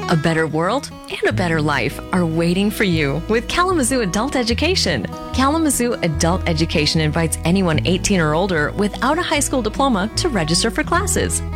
A better world and a better life are waiting for you with Kalamazoo Adult Education. Kalamazoo Adult Education invites anyone 18 or older without a high school diploma to register for classes.